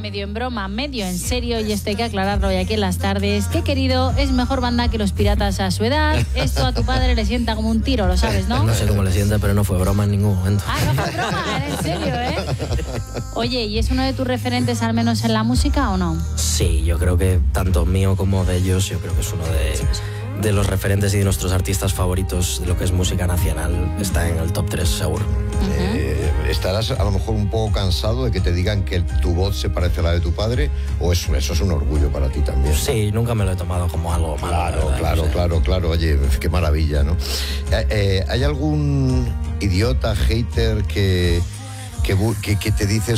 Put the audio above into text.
medio en broma, medio en serio, y esto hay que aclararlo hoy aquí en las tardes, que querido, es mejor banda que los Piratas a su edad. Esto a tu padre le sienta como un tiro, lo sabes, ¿no? No sé cómo le sienta, pero no fue broma en ningún momento. Ah, no fue broma, era en serio, ¿eh? Oye, ¿y es uno de tus referentes al menos en la música o no? Sí, yo creo que tanto mío como de ellos, yo creo que es uno de los referentes y de nuestros artistas favoritos de lo que es música nacional. Está en el top 3 seguro. ¿Estarás a lo mejor un poco cansado de que te digan que tu voz se parece a la de tu padre? ¿O eso es un orgullo para ti también? Sí, nunca me lo he tomado como algo malo. Claro. Oye, qué maravilla, ¿no? ¿Hay algún idiota, hater que te dice